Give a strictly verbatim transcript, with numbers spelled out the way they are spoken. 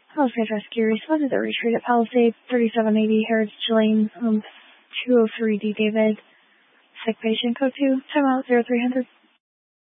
Palisade Rescue responded to retreat at Palisade thirty-seven eighty Heritage Lane, um, two oh three D David. Sick patient, code two, timeout zero three hundred.